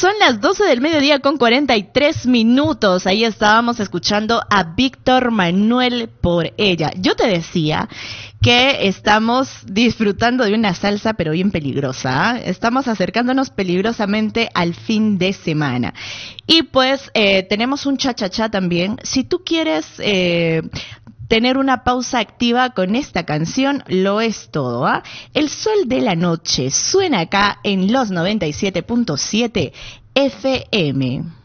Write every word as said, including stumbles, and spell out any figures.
Son las doce del mediodía con cuarenta y tres minutos. Ahí estábamos escuchando a Víctor Manuel Por Ella. Yo te decía que estamos disfrutando de una salsa pero bien peligrosa, ¿eh? Estamos acercándonos peligrosamente al fin de semana. Y pues eh, tenemos un cha-cha-cha también. Si tú quieres eh, tener una pausa activa con esta canción, lo es todo, ¿ah? El sol de la noche suena acá en los noventa y siete punto siete F M.